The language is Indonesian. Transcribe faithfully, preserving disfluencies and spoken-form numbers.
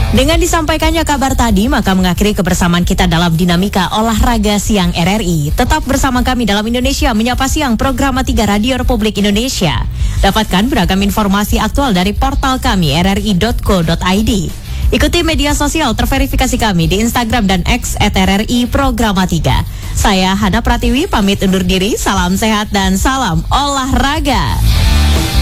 Dengan disampaikannya kabar tadi, maka mengakhiri kebersamaan kita dalam dinamika olahraga siang R R I. Tetap bersama kami dalam Indonesia Menyapa Siang, program tiga Radio Republik Indonesia. Dapatkan beragam informasi aktual dari portal kami r r i dot co dot i d. Ikuti media sosial terverifikasi kami di Instagram dan X at R R I Programa tiga. Saya Hana Pratiwi pamit undur diri, salam sehat dan salam olahraga.